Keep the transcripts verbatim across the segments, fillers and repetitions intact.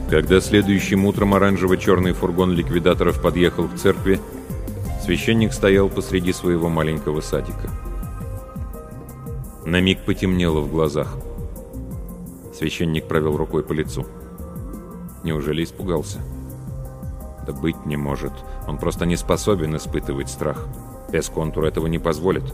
Когда следующим утром оранжево-черный фургон ликвидаторов подъехал к церкви, священник стоял посреди своего маленького садика. На миг потемнело в глазах. Священник провел рукой по лицу. Неужели испугался? Да быть не может. Он просто не способен испытывать страх. Эсконтур этого не позволит.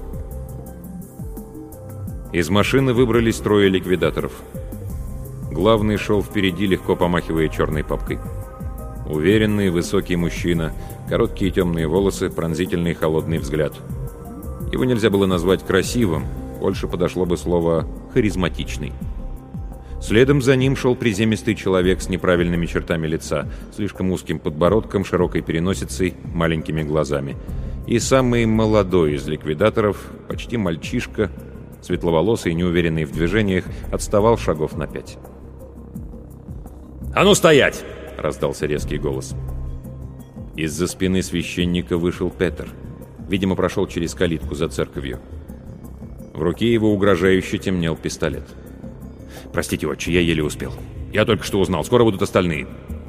Из машины выбрались трое ликвидаторов. Главный шел впереди, легко помахивая черной папкой. Уверенный, высокий мужчина, короткие темные волосы, пронзительный холодный взгляд. Его нельзя было назвать красивым, больше подошло бы слово «харизматичный». Следом за ним шел приземистый человек с неправильными чертами лица, слишком узким подбородком, широкой переносицей, маленькими глазами. И самый молодой из ликвидаторов, почти мальчишка, светловолосый, неуверенный в движениях, отставал шагов на пять. «А ну стоять!» — раздался резкий голос. Из-за спины священника вышел Петер. Видимо, прошел через калитку за церковью. В руке его угрожающе темнел пистолет. «Простите, отче, я еле успел. Я только что узнал, скоро будут остальные».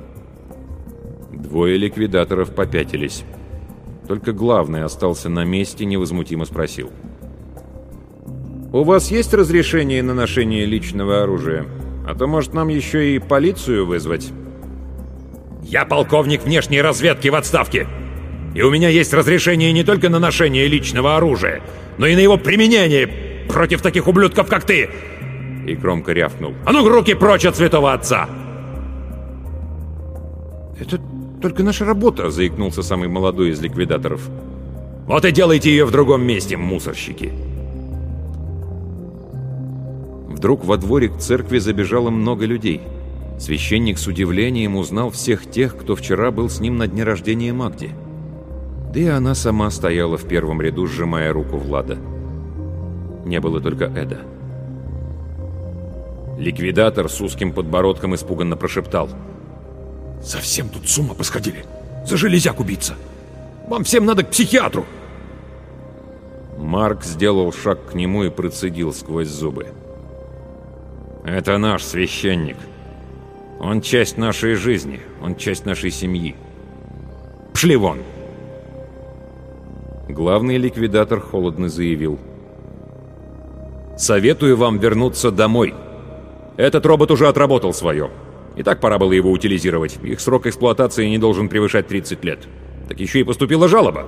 Двое ликвидаторов попятились. Только главный остался на месте, невозмутимо спросил. «У вас есть разрешение на ношение личного оружия? А то, может, нам еще и полицию вызвать?» «Я полковник внешней разведки в отставке. И у меня есть разрешение не только на ношение личного оружия, но и на его применение против таких ублюдков, как ты!» И громко рявкнул. «А ну, руки прочь от святого отца!» «Это только наша работа», — заикнулся самый молодой из ликвидаторов. «Вот и делайте ее в другом месте, мусорщики!» Вдруг во дворик церкви забежало много людей. Священник с удивлением узнал всех тех, кто вчера был с ним на дне рождения Магди. Да и она сама стояла в первом ряду, сжимая руку Влада. Не было только Эда. Ликвидатор с узким подбородком испуганно прошептал. «Совсем тут с ума посходили. За железяк убийца. Вам всем надо к психиатру!» Марк сделал шаг к нему и процедил сквозь зубы. «Это наш священник. Он часть нашей жизни, он часть нашей семьи. Пшли вон!» Главный ликвидатор холодно заявил. «Советую вам вернуться домой. Этот робот уже отработал свое. И так пора было его утилизировать. Их срок эксплуатации не должен превышать тридцать лет. Так еще и поступила жалоба».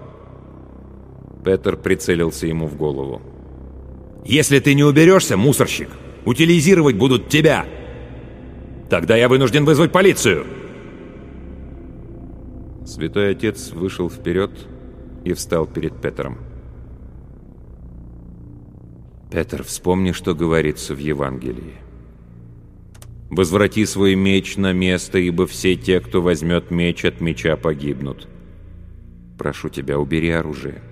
Петер прицелился ему в голову. «Если ты не уберешься, мусорщик, утилизировать будут тебя. Тогда я вынужден вызвать полицию». Святой Отец вышел вперед и встал перед Петером. «Петер, вспомни, что говорится в Евангелии. Возврати свой меч на место, ибо все те, кто возьмет меч, от меча погибнут. Прошу тебя, убери оружие».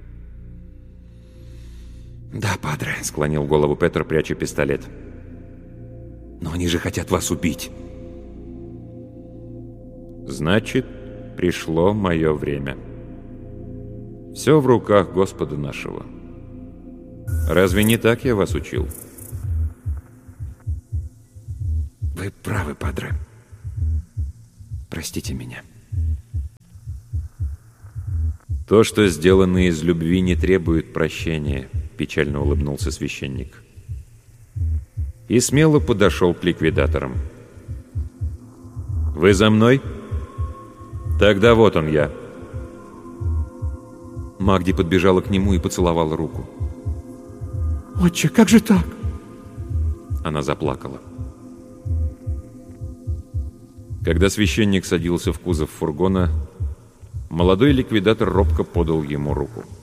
«Да, падре», — склонил голову Петер, пряча пистолет. «Но они же хотят вас убить». «Значит, пришло мое время. Все в руках Господа нашего. Разве не так я вас учил?» «Вы правы, падре. Простите меня». «То, что сделано из любви, не требует прощения», — печально улыбнулся священник. И смело подошел к ликвидаторам. «Вы за мной? Тогда вот он я». Магди подбежала к нему и поцеловала руку. «Отче, как же так?» Она заплакала. Когда священник садился в кузов фургона, молодой ликвидатор робко подал ему руку.